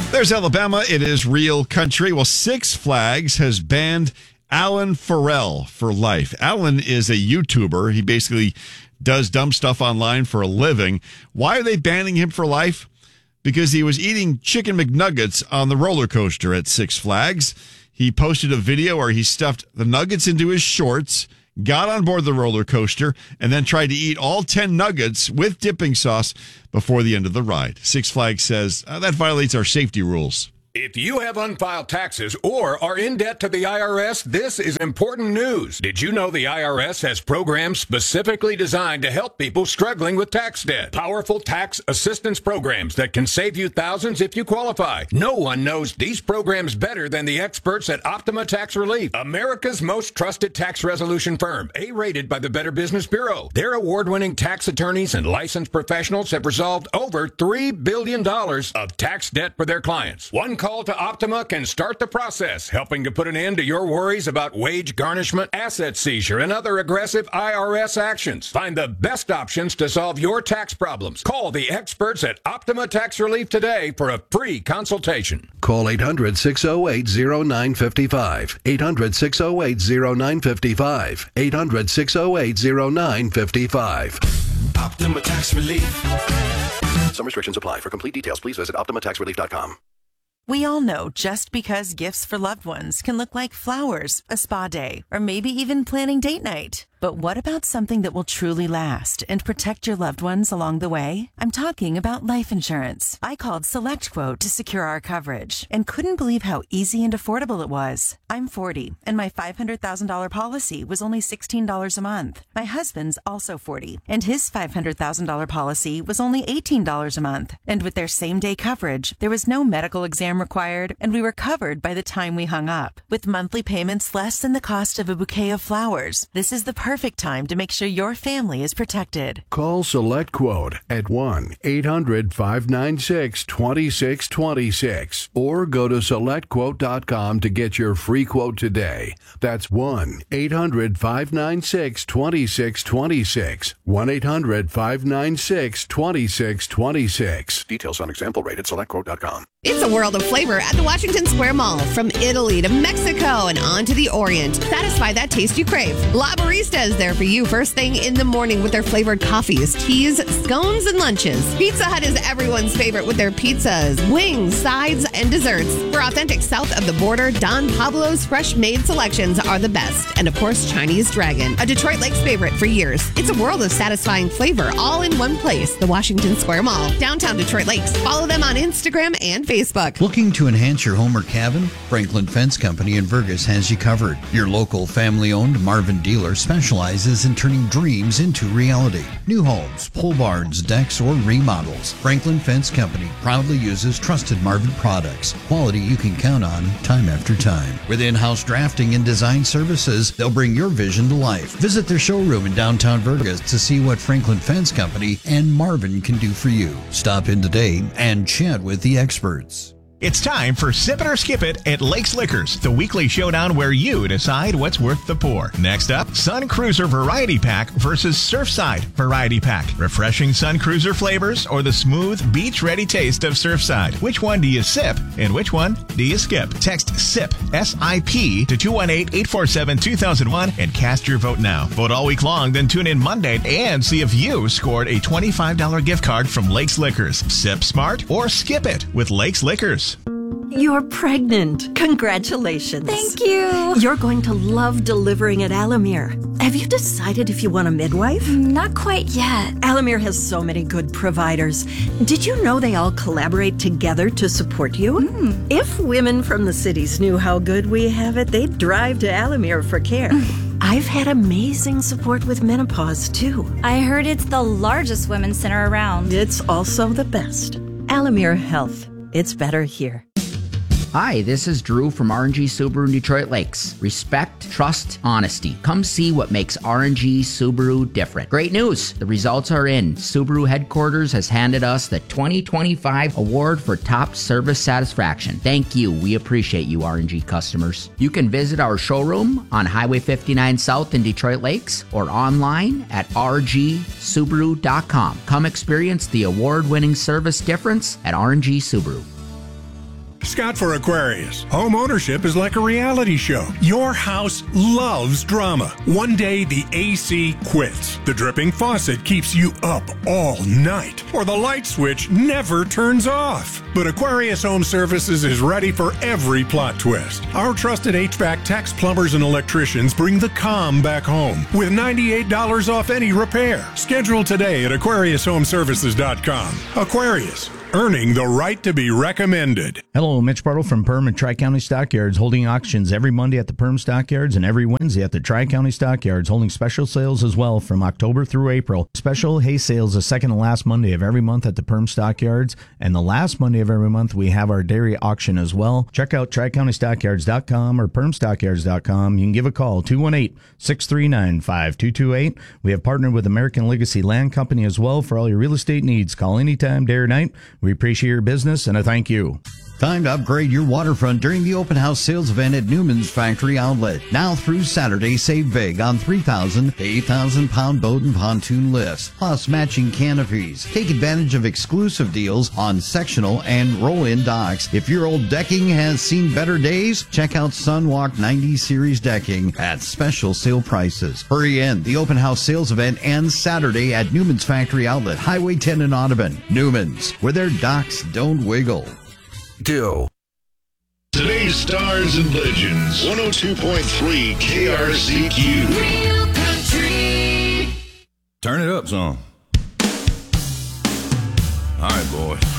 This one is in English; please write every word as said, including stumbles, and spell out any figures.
There's Alabama. It is real country. Well, Six Flags has banned Alan Farrell for life. Alan is a YouTuber. He basically does dumb stuff online for a living. Why are they banning him for life? Because he was eating chicken McNuggets on the roller coaster at Six Flags. He posted a video where he stuffed the nuggets into his shorts, got on board the roller coaster, and then tried to eat all ten nuggets with dipping sauce before the end of the ride. Six Flags says uh, that violates our safety rules. If you have unfiled taxes or are in debt to the I R S, this is important news. Did you know the I R S has programs specifically designed to help people struggling with tax debt? Powerful tax assistance programs that can save you thousands if you qualify. No one knows these programs better than the experts at Optima Tax Relief, America's most trusted tax resolution firm, A-rated by the Better Business Bureau. Their award-winning tax attorneys and licensed professionals have resolved over three billion dollars of tax debt for their clients. One call Call to Optima can start the process, helping to put an end to your worries about wage garnishment, asset seizure, and other aggressive I R S actions. Find the best options to solve your tax problems. Call the experts at Optima Tax Relief today for a free consultation. Call eight hundred, six oh eight, oh nine five five. eight hundred, six oh eight, oh nine five five. eight hundred, six oh eight, oh nine five five. Optima Tax Relief. Some restrictions apply. For complete details, please visit optima tax relief dot com. We all know just because gifts for loved ones can look like flowers, a spa day, or maybe even planning date night. But what about something that will truly last and protect your loved ones along the way? I'm talking about life insurance. I called SelectQuote to secure our coverage and couldn't believe how easy and affordable it was. I'm forty, and my five hundred thousand dollars policy was only sixteen dollars a month. My husband's also forty, and his five hundred thousand dollars policy was only eighteen dollars a month. And with their same-day coverage, there was no medical exam required, and we were covered by the time we hung up. With monthly payments less than the cost of a bouquet of flowers, this is the perfect time to make sure your family is protected. Call SelectQuote at one eight hundred, five nine six, two six two six or go to select quote dot com to get your free quote today. That's one eight hundred, five nine six, two six two six. one eight hundred, five nine six, two six two six. Details on example rate at select quote dot com. It's a world of flavor at the Washington Square Mall. From Italy to Mexico and on to the Orient. Satisfy that taste you crave. La Barista is there for you first thing in the morning with their flavored coffees, teas, scones, and lunches. Pizza Hut is everyone's favorite with their pizzas, wings, sides, and desserts. For authentic south of the border, Don Pablo's fresh-made selections are the best. And of course, Chinese Dragon, a Detroit Lakes favorite for years. It's a world of satisfying flavor all in one place. The Washington Square Mall, downtown Detroit Lakes. Follow them on Instagram and Facebook. Looking to enhance your home or cabin? Franklin Fence Company in Vergas has you covered. Your local family-owned Marvin dealer specializes in turning dreams into reality. New homes, pole barns, decks, or remodels. Franklin Fence Company proudly uses trusted Marvin products. Quality you can count on time after time. With in-house drafting and design services, they'll bring your vision to life. Visit their showroom in downtown Vergas to see what Franklin Fence Company and Marvin can do for you. Stop in today and chat with the experts. It's time for Sip It or Skip It at Lakes Liquors, the weekly showdown where you decide what's worth the pour. Next up, Sun Cruiser Variety Pack versus Surfside Variety Pack. Refreshing Sun Cruiser flavors or the smooth, beach-ready taste of Surfside. Which one do you sip and which one do you skip? Text SIP, S I P, to two one eight, eight four seven, two thousand one and cast your vote now. Vote all week long, then tune in Monday and see if you scored a twenty-five dollars gift card from Lakes Liquors. Sip smart or skip it with Lakes Liquors. You're pregnant. Congratulations. Thank you. You're going to love delivering at Alamere. Have you decided if you want a midwife? Not quite yet. Alamere has so many good providers. Did you know they all collaborate together to support you? Mm. If women from the cities knew how good we have it, they'd drive to Alamere for care. I've had amazing support with menopause, too. I heard it's the largest women's center around. It's also the best. Alamere Health. It's better here. Hi, this is Drew from R and G Subaru in Detroit Lakes. Respect, trust, honesty. Come see what makes R and G Subaru different. Great news! The results are in. Subaru headquarters has handed us the twenty twenty-five award for top service satisfaction. Thank you. We appreciate you, R and G customers. You can visit our showroom on Highway fifty-nine South in Detroit Lakes or online at r g subaru dot com. Come experience the award-winning service difference at R and G Subaru. Scott for Aquarius. Home ownership is like a reality show. Your house loves drama. One day the A C quits. The dripping faucet keeps you up all night. Or the light switch never turns off. But Aquarius Home Services is ready for every plot twist. Our trusted H V A C techs, plumbers, and electricians bring the calm back home with ninety-eight dollars off any repair. Schedule today at aquarius home services dot com. Aquarius, earning the right to be recommended. Hello, Mitch Bartle from Perm and Tri-County Stockyards, holding auctions every Monday at the Perm Stockyards and every Wednesday at the Tri-County Stockyards, holding special sales as well from October through April. Special hay sales the second and last Monday of every month at the Perm Stockyards, and the last Monday of every month we have our dairy auction as well. Check out tri county stockyards dot com or perm stockyards dot com. You can give a call, two one eight, six three nine, five two two eight. We have partnered with American Legacy Land Company as well for all your real estate needs. Call anytime, day or night. We appreciate your business, and a thank you. Time to upgrade your waterfront during the open house sales event at Newman's Factory Outlet. Now through Saturday, save big on three thousand to eight thousand pound boat and pontoon lifts, plus matching canopies. Take advantage of exclusive deals on sectional and roll-in docks. If your old decking has seen better days, check out Sunwalk ninety Series decking at special sale prices. Hurry in. The open house sales event ends Saturday at Newman's Factory Outlet, Highway ten in Audubon. Newman's, where their docks don't wiggle. Do. Today's Stars and Legends, one oh two point three K R C Q. Real country. Turn it up, son. All right, boys.